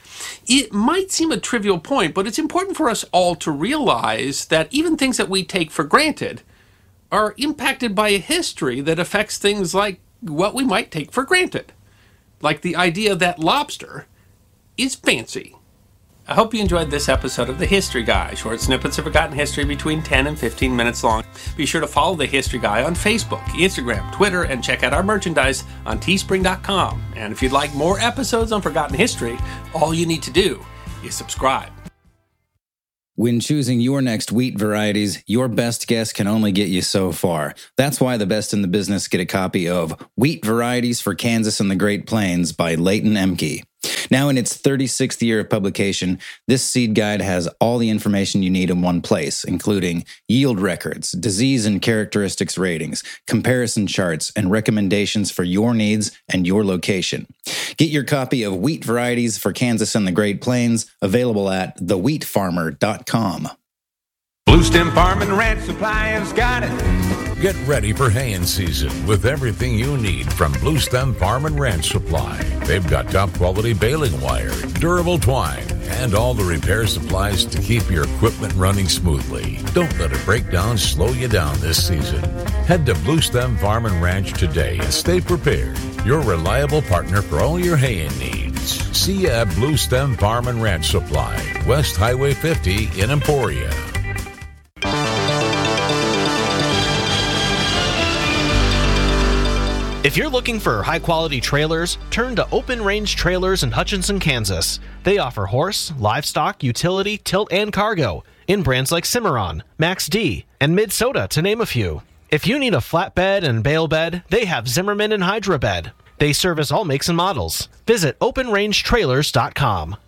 It might seem a trivial point, but it's important for us all to realize that even things that we take for granted are impacted by a history that affects things like what we might take for granted. Like the idea that lobster is fancy. I hope you enjoyed this episode of The History Guy, short snippets of forgotten history between ten and fifteen minutes long. Be sure to follow The History Guy on Facebook, Instagram, Twitter, and check out our merchandise on teespring dot com. And if you'd like more episodes on forgotten history, all you need to do is subscribe. When choosing your next wheat varieties, your best guess can only get you so far. That's why the best in the business get a copy of Wheat Varieties for Kansas and the Great Plains by Leighton Emke. Now in its thirty-sixth year of publication, this seed guide has all the information you need in one place, including yield records, disease and characteristics ratings, comparison charts, and recommendations for your needs and your location. Get your copy of Wheat Varieties for Kansas and the Great Plains, available at the wheat farmer dot com. Blue Stem Farm and Ranch Supply has got it. Get ready for haying season with everything you need from Blue Stem Farm and Ranch Supply. They've got top quality baling wire, durable twine, and all the repair supplies to keep your equipment running smoothly. Don't let a breakdown slow you down this season. Head to Blue Stem Farm and Ranch today and stay prepared. Your reliable partner for all your haying needs. See you at Blue Stem Farm and Ranch Supply, West Highway fifty in Emporia. If you're looking for high-quality trailers, turn to Open Range Trailers in Hutchinson, Kansas. They offer horse, livestock, utility, tilt, and cargo in brands like Cimarron, Max D, and Mid-Soda, to name a few. If you need a flatbed and bale bed, they have Zimmerman and Hydra Bed. They service all makes and models. Visit open range trailers dot com.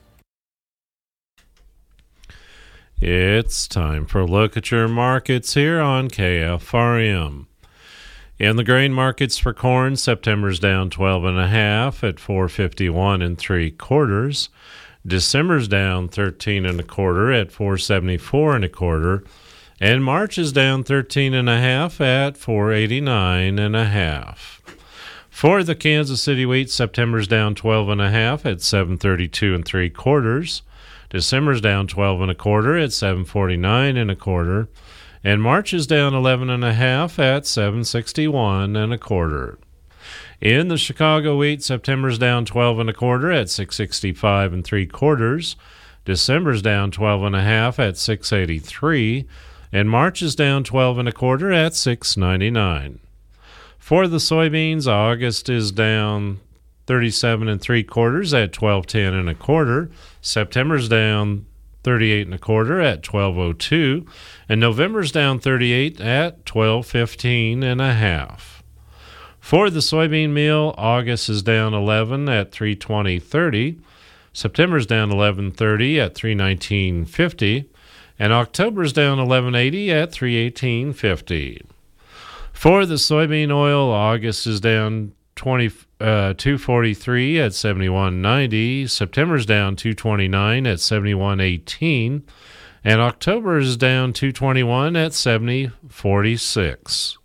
It's time for a look at your markets here on K F R M. In the grain markets for corn, September's down twelve and a half at four fifty-one and three quarters. December's down thirteen and a quarter at four seventy-four and a quarter, and March is down thirteen and a half at four eighty-nine and a half. For the Kansas City wheat, September's down twelve and a half at seven thirty-two and three quarters. December's down twelve and a quarter at seven forty-nine and a quarter. And March is down eleven and a half at seven sixty-one and a quarter. In the Chicago wheat, September's down twelve and a quarter at six sixty-five and three quarters. December's down twelve and a half at six eighty-three, and March is down twelve and a quarter at six ninety-nine. For the soybeans, August is down thirty-seven and three quarters at twelve ten and a quarter. September's down thirty-eight and a quarter at twelve oh two, and November's down thirty-eight at twelve fifteen and a half. For the soybean meal, August is down eleven at three twenty thirty, September's down eleven thirty at three nineteen fifty, and October's down eleven eighty at three eighteen fifty. For the soybean oil, August is down twenty uh, two forty-three at seventy-one ninety. September's down two twenty-nine at seventy-one eighteen, and October is down two twenty-one at seventy forty-six.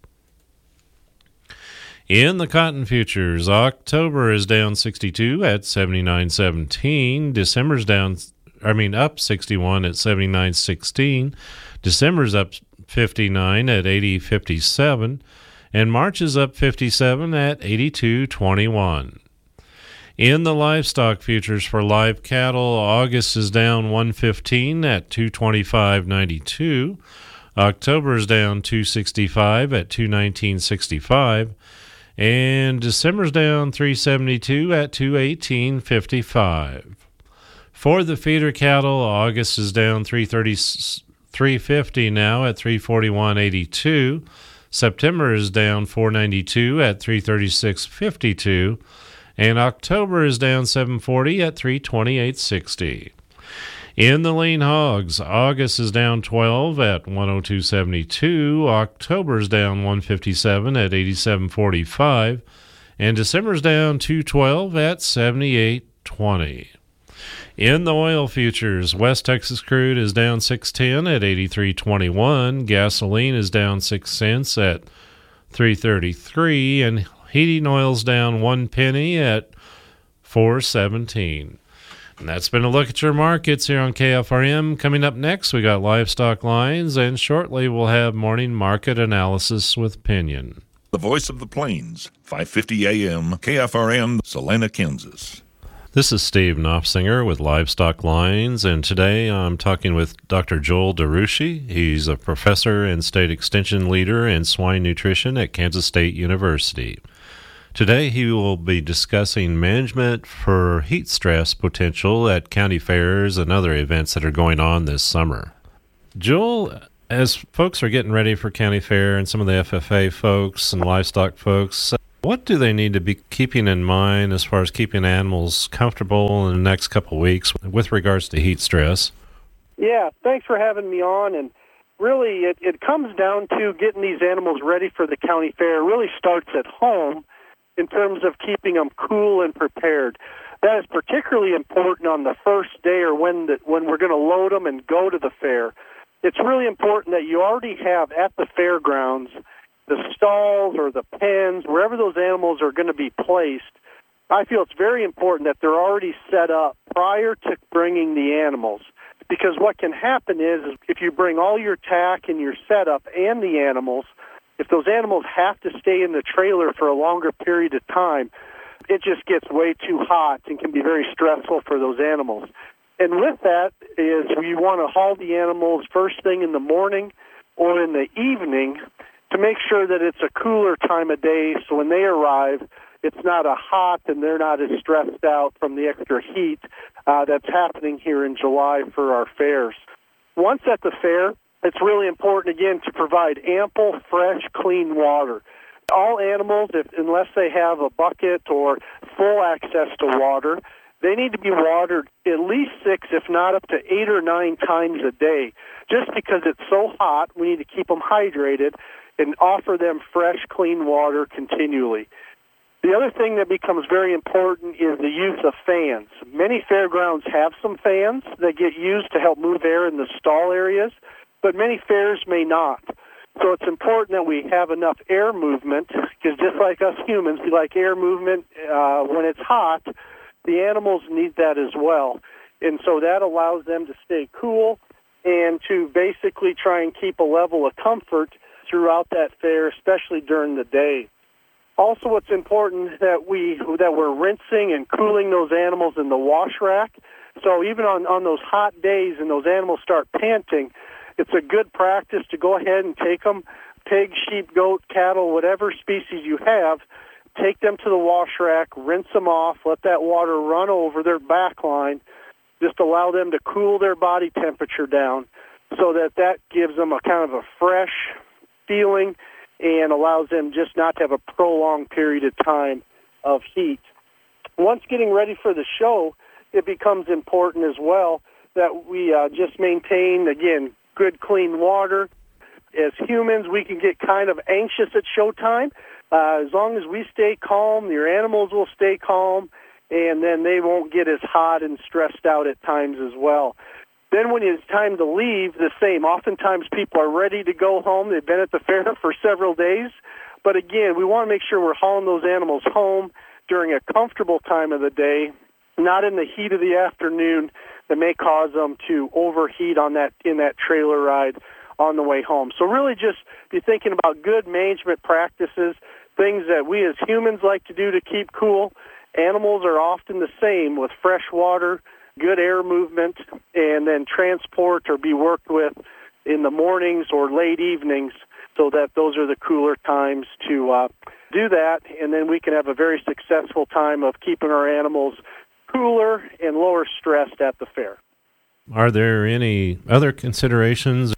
In the cotton futures, October is down sixty-two at seventy-nine seventeen. December's down, I mean, up sixty-one at seventy-nine sixteen. December's up fifty-nine at eighty fifty-seven. And March is up fifty-seven at eighty-two twenty-one. In the livestock futures for live cattle, August is down one fifteen at two twenty-five ninety-two. October is down two sixty-five at two nineteen sixty-five. And December's down three seventy-two at two eighteen fifty-five. For the feeder cattle, August is down three thirty, three fifty now at three forty-one eighty-two. September is down four ninety-two at three thirty-six fifty-two, and October is down seven forty at three twenty-eight sixty. In the lean hogs, August is down twelve at one oh two seventy-two, October is down one fifty-seven at eighty-seven forty-five, and December is down two twelve at seventy-eight twenty. In the oil futures, West Texas crude is down six ten at eighty-three twenty-one. Gasoline is down six cents at three thirty-three, and heating oil's down one penny at four seventeen. And that's been a look at your markets here on K F R M. Coming up next, we got livestock lines, and shortly we'll have morning market analysis with Pinion. The voice of the plains, five fifty A M, K F R M, Salina, Kansas. This is Steve Knopfsinger with Livestock Lines, and today I'm talking with Doctor Joel DeRushi. He's a professor and state extension leader in swine nutrition at Kansas State University. Today he will be discussing management for heat stress potential at county fairs and other events that are going on this summer. Joel, as folks are getting ready for county fair and some of the F F A folks and livestock folks, what do they need to be keeping in mind as far as keeping animals comfortable in the next couple of weeks with regards to heat stress? Yeah, thanks for having me on. And really, it, it comes down to getting these animals ready for the county fair. It really starts at home in terms of keeping them cool and prepared. That is particularly important on the first day or when the, when we're going to load them and go to the fair. It's really important that you already have at the fairgrounds the stalls or the pens, wherever those animals are going to be placed. I feel it's very important that they're already set up prior to bringing the animals, because what can happen is, is if you bring all your tack and your setup and the animals, if those animals have to stay in the trailer for a longer period of time, it just gets way too hot and can be very stressful for those animals. And with that is you want to haul the animals first thing in the morning or in the evening to make sure that it's a cooler time of day, so when they arrive, it's not a hot and they're not as stressed out from the extra heat uh, that's happening here in July for our fairs. Once at the fair, it's really important, again, to provide ample, fresh, clean water. All animals, if, unless they have a bucket or full access to water, they need to be watered at least six, if not up to eight or nine times a day. Just because it's so hot, we need to keep them hydrated and offer them fresh, clean water continually. The other thing that becomes very important is the use of fans. Many fairgrounds have some fans that get used to help move air in the stall areas, but many fairs may not. So it's important that we have enough air movement, because just like us humans, we like air movement uh, when it's hot. The animals need that as well. And so that allows them to stay cool and to basically try and keep a level of comfort throughout that fair, especially during the day. Also, it's important that we that we're rinsing and cooling those animals in the wash rack. So even on, on those hot days and those animals start panting, it's a good practice to go ahead and take them, pig, sheep, goat, cattle, whatever species you have, take them to the wash rack, rinse them off, let that water run over their back line, just allow them to cool their body temperature down so that that gives them a kind of a fresh feeling and allows them just not to have a prolonged period of time of heat. Once getting ready for the show, it becomes important as well that we uh, just maintain, again, good clean water. As humans, we can get kind of anxious at showtime. Uh, as long as we stay calm, your animals will stay calm, and then they won't get as hot and stressed out at times as well. Then when it's time to leave, the same. Oftentimes people are ready to go home. They've been at the fair for several days. But again, we want to make sure we're hauling those animals home during a comfortable time of the day, not in the heat of the afternoon that may cause them to overheat on that in that trailer ride on the way home. So really just be thinking about good management practices, things that we as humans like to do to keep cool. Animals are often the same, with fresh water, good air movement, and then transport or be worked with in the mornings or late evenings, so that those are the cooler times to uh, do that, and then we can have a very successful time of keeping our animals cooler and lower stressed at the fair. Are there any other considerations?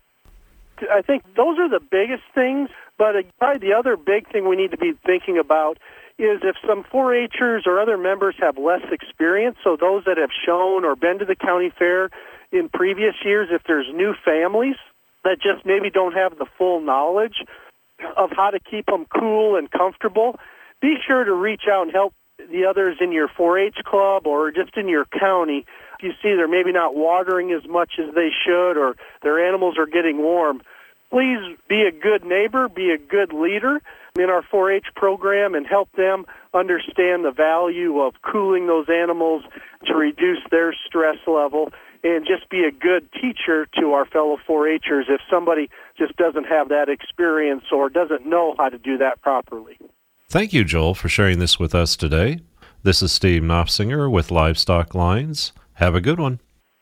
I think those are the biggest things, but probably the other big thing we need to be thinking about is if some four H'ers or other members have less experience, so those that have shown or been to the county fair in previous years, if there's new families that just maybe don't have the full knowledge of how to keep them cool and comfortable, be sure to reach out and help the others in your four H club or just in your county. If you see they're maybe not watering as much as they should or their animals are getting warm, please be a good neighbor, be a good leader in our four H program and help them understand the value of cooling those animals to reduce their stress level, and just be a good teacher to our fellow four H'ers if somebody just doesn't have that experience or doesn't know how to do that properly. Thank you, Joel, for sharing this with us today. This is Steve Knopfsinger with Livestock Lines. Have a good one.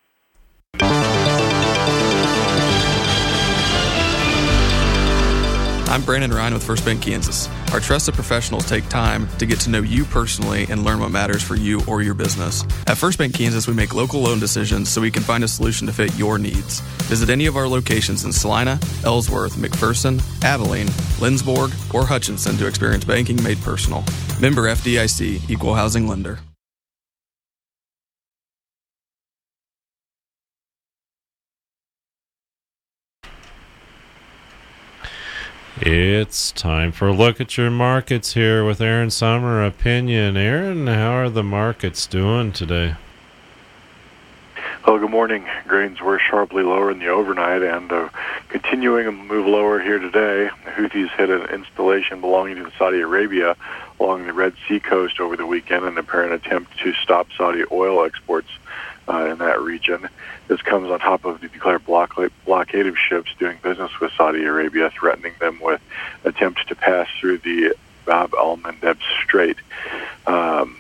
I'm Brandon Ryan with First Bank Kansas. Our trusted professionals take time to get to know you personally and learn what matters for you or your business. At First Bank Kansas, we make local loan decisions so we can find a solution to fit your needs. Visit any of our locations in Salina, Ellsworth, McPherson, Abilene, Lindsborg, or Hutchinson to experience banking made personal. Member F D I C, Equal Housing Lender. It's time for a look at your markets here with Aaron Summer Opinion. Aaron, how are the markets doing today? Well, good morning. Grains were sharply lower in the overnight and uh, continuing to move lower here today. The Houthis hit an installation belonging to Saudi Arabia along the Red Sea coast over the weekend in an apparent attempt to stop Saudi oil exports uh, in that region. This comes on top of the declared blockade, blockade of ships doing business with Saudi Arabia, threatening them with attempts to pass through the Bab al-Mandeb Strait. Um,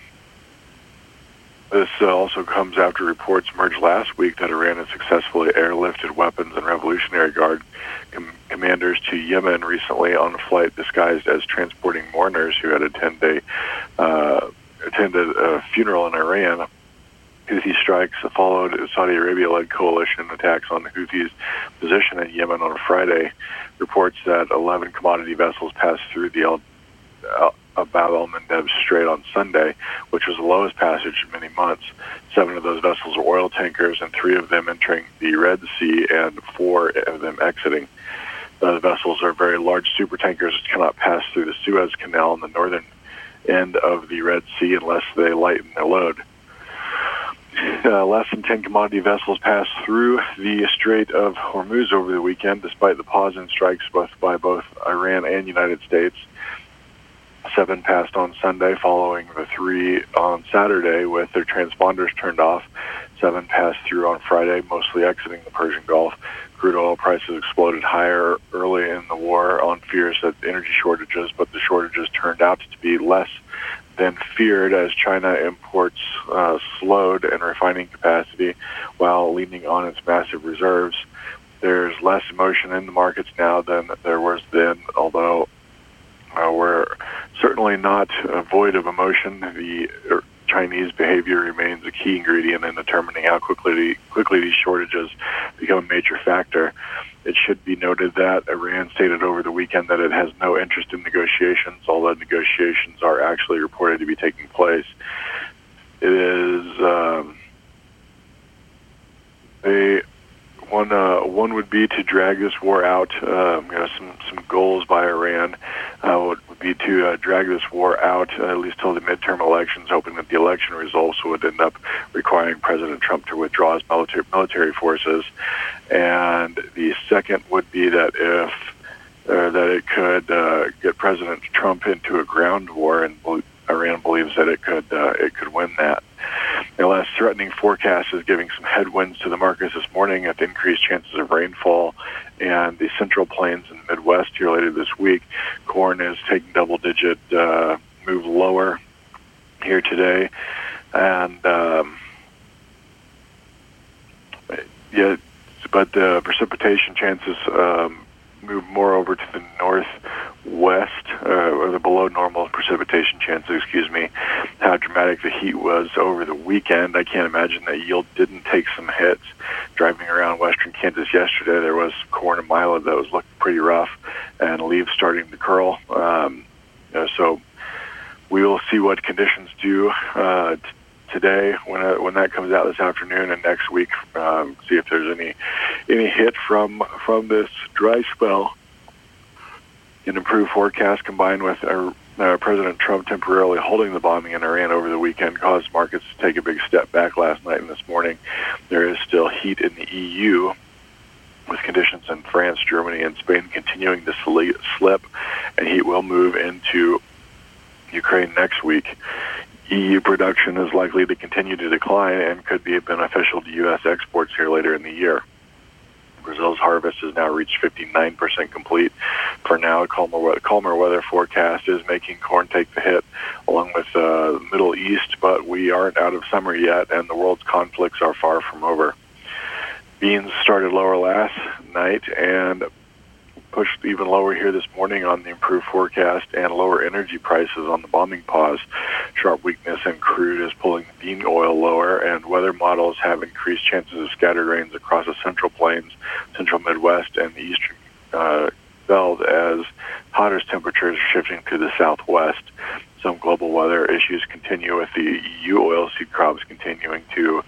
this uh, also comes after reports emerged last week that Iran had successfully airlifted weapons and Revolutionary Guard com- commanders to Yemen recently on a flight disguised as transporting mourners who had attended a, uh, attended a funeral in Iran. Houthi strikes followed Saudi Arabia-led coalition attacks on the Houthis' position in Yemen on Friday. Reports that eleven commodity vessels passed through the El, El, Bab al-Mandeb Strait on Sunday, which was the lowest passage in many months. Seven of those vessels were oil tankers, and three of them entering the Red Sea and four of them exiting. The vessels are very large supertankers which cannot pass through the Suez Canal on the northern end of the Red Sea unless they lighten their load. Uh, less than ten commodity vessels passed through the Strait of Hormuz over the weekend, despite the pause in strikes both by both Iran and United States. Seven passed on Sunday, following the three on Saturday with their transponders turned off. Seven passed through on Friday, mostly exiting the Persian Gulf. Crude oil prices exploded higher early in the war on fears of energy shortages, but the shortages turned out to be less than feared as China imports uh, slowed and refining capacity while leaning on its massive reserves. There's less emotion in the markets now than there was then, although uh, we're certainly not uh, void of emotion. The er, Chinese behavior remains a key ingredient in determining how quickly quickly these shortages become a major factor. It should be noted that Iran stated over the weekend that it has no interest in negotiations, although negotiations are actually reported to be taking place. It is um, a one. Uh, one would be to drag this war out. Um, you know, some some goals by Iran uh, would, would be to uh, drag this war out uh, at least till the midterm elections, hoping that the election results would end up requiring President Trump to withdraw his military military forces. And the second would be that if uh, that it could uh, get President Trump into a ground war, and Iran believes that it could uh, it could win that. The last threatening forecast is giving some headwinds to the markets this morning at increased chances of rainfall and the Central Plains and the Midwest here later this week. Corn is taking double-digit uh, move lower here today, and um, yeah. But the precipitation chances um, move more over to the northwest, uh, or the below normal precipitation chances, excuse me. How dramatic the heat was over the weekend. I can't imagine that yield didn't take some hits. Driving around western Kansas yesterday, there was corn and milo that was looking pretty rough, and leaves starting to curl. Um, you know, so we will see what conditions do uh, t- today when uh, when that comes out this afternoon, and next week um, see if there's any any hit from from this dry spell. An improved forecast combined with uh, uh, President Trump temporarily holding the bombing in Iran over the weekend caused markets to take a big step back last night and this morning. There is still heat in the E U, with conditions in France, Germany, and Spain continuing to slip, and heat will move into Ukraine next week. E U production is likely to continue to decline and could be beneficial to U S exports here later in the year. Brazil's harvest has now reached fifty-nine percent complete. For now, calmer, calmer weather forecast is making corn take the hit, along with uh, the Middle East, but we aren't out of summer yet, and the world's conflicts are far from over. Beans started lower last night and pushed even lower here this morning on the improved forecast and lower energy prices on the bombing pause. Sharp weakness in crude is pulling bean oil lower, and weather models have increased chances of scattered rains across the central plains, central Midwest, and the eastern uh, belt as hottest temperatures are shifting to the southwest. Some global weather issues continue, with the E U oilseed crops continuing to